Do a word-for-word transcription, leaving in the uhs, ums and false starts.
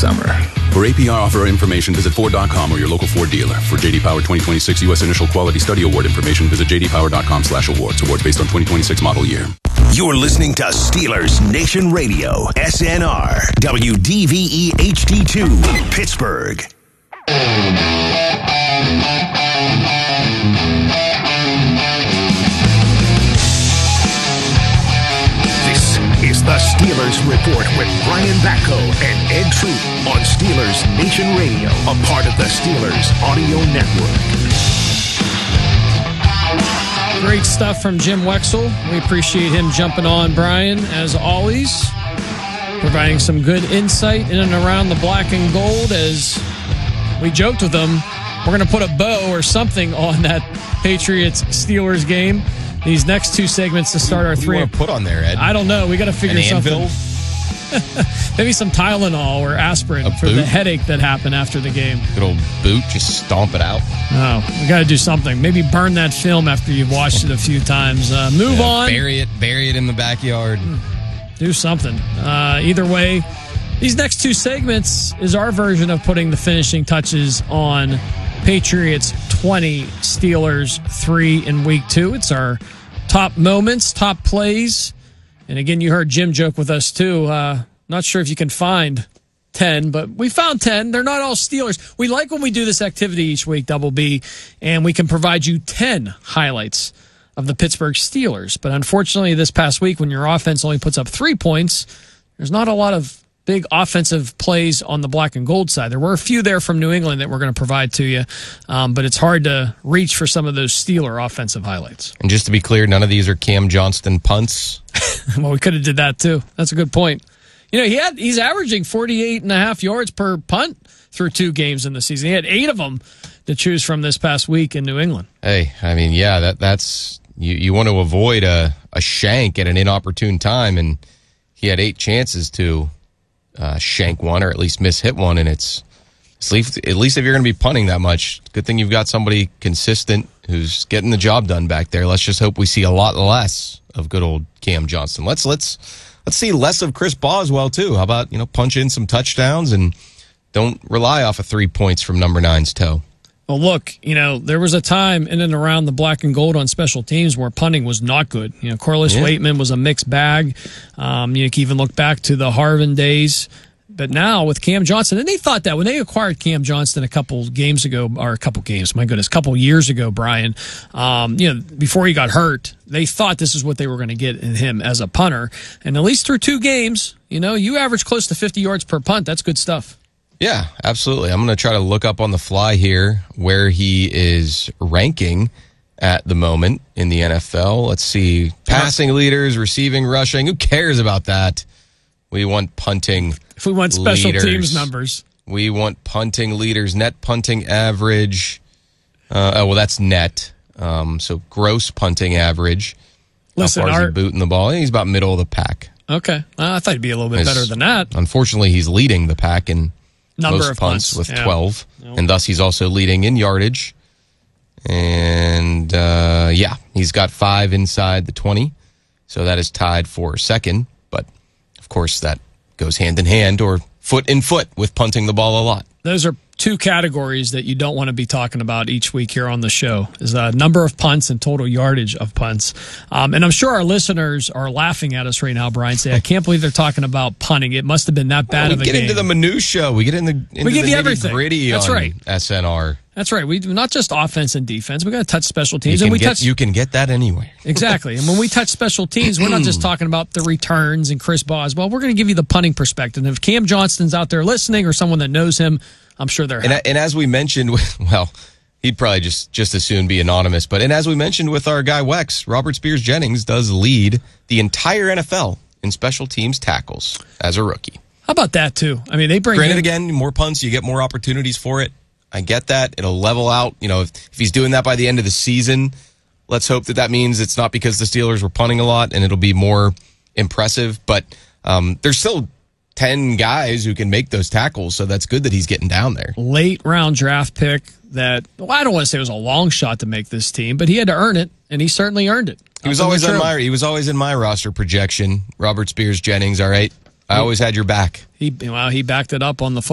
summer. For A P R offer information, visit Ford dot com or your local Ford dealer. For J D Power twenty twenty-six U S Initial Quality Study Award information, visit J D Power dot com slash awards. Awards based on twenty twenty-six model year. You're listening to Steelers Nation Radio, S N R, W D V E H D two, Pittsburgh. This is the Steelers Report with Brian Batko and Ed Troop on Steelers Nation Radio, a part of the Steelers Audio Network. Great stuff from Jim Wexell. We appreciate him jumping on, Brian, as always, providing some good insight in and around the black and gold. As we joked with him, we're going to put a bow or something on that Patriots-Steelers game. These next two segments to start our three. What do you want to put on there, Ed? I don't know. We got to figure An something. anvil? Maybe some Tylenol or aspirin A for boot? the headache that happened after the game. Good old boot, just stomp it out. Oh, we got to do something. Maybe burn that film after you've watched it a few times. Uh, move Yeah, on. Bury it, bury it in the backyard. Do something. Uh, either way, these next two segments is our version of putting the finishing touches on Patriots twenty, Steelers three in week two. It's our top moments, top plays. And again, you heard Jim joke with us too. Uh, not sure if you can find ten, but we found ten. They're not all Steelers. We like when we do this activity each week, Double B, and we can provide you ten highlights of the Pittsburgh Steelers. But unfortunately, this past week, when your offense only puts up three points, there's not a lot of big offensive plays on the black and gold side. There were a few there from New England that we're going to provide to you, um, but it's hard to reach for some of those Steeler offensive highlights. And just to be clear, none of these are Cam Johnston punts. Well, we could have did that too. That's a good point. You know, he had he's averaging forty-eight and a half yards per punt through two games in the season. He had eight of them to choose from this past week in New England. Hey, I mean, yeah, that that's you, you want to avoid a, a shank at an inopportune time, and he had eight chances to uh, shank one or at least miss hit one, and it's at least, at least if you're going to be punting that much, good thing you've got somebody consistent who's getting the job done back there. Let's just hope we see a lot less of good old Cam Johnston. Let's let's let's see less of Chris Boswell too. How about, you know, punch in some touchdowns and don't rely off of three points from number nine's toe. Well, look, you know, there was a time in and around the black and gold on special teams where punting was not good. You know, Corliss Yeah. Waitman was a mixed bag. Um, you can even look back to the Harvin days. But now with Cam Johnston, and they thought that when they acquired Cam Johnston a couple games ago, or a couple games, my goodness, a couple years ago, Brian, um, you know, before he got hurt, they thought this is what they were going to get in him as a punter. And at least through two games, you know, you average close to fifty yards per punt. That's good stuff. Yeah, absolutely. I'm going to try to look up on the fly here where he is ranking at the moment in the N F L. Let's see. Passing leaders, receiving, rushing. Who cares about that? We want punting If we want special leaders. teams numbers. We want punting leaders, net punting average. Uh, oh, well, that's net. Um, so gross punting average. Listen, How far is our, he booting the ball? He's about middle of the pack. okay. Uh, I thought he'd be a little bit As- better than that. Unfortunately, he's leading the pack in Number most of punts, punts, with yeah. twelve, Yep. and thus he's also leading in yardage. And uh, yeah, he's got five inside the twenty, so that is tied for second. But of course, that goes hand in hand or foot in foot with punting the ball a lot. Those are two categories that you don't want to be talking about each week here on the show, is the number of punts and total yardage of punts. Um, and I'm sure our listeners are laughing at us right now, Brian, say, I can't believe they're talking about punting. It must have been that bad we of a get game. into the minutia. We get in the into We give the you everything. nitty-gritty That's on right. S N R. That's right. We do not just offense and defense. We got to touch special You teams. can, and we get, touch you can get that anywhere. Exactly. And when we touch special teams, we're not just talking about the returns and Chris Boswell. We're going to give you the punting perspective. And if Cam Johnston's out there listening or someone that knows him, I'm sure they're And, happy. and as we mentioned, well, he'd probably just, just as soon be anonymous. But and as we mentioned with our guy Wex, Robert Spears Jennings does lead the entire N F L in special teams tackles as a rookie. How about that, too? I mean, they bring Granted, in, again, more punts, you get more opportunities for it. I get that. It'll level out. You know, if, if he's doing that by the end of the season, let's hope that that means it's not because the Steelers were punting a lot and it'll be more impressive. But um, there's still ten guys who can make those tackles, so that's good that he's getting down there. late round draft pick that, well, I don't want to say it was a long shot to make this team, but he had to earn it, and he certainly earned it. He was Up in always the on trail. my he was always in my roster projection. Robert Spears Jennings, all right. I always had your back. He, well, he backed it up on the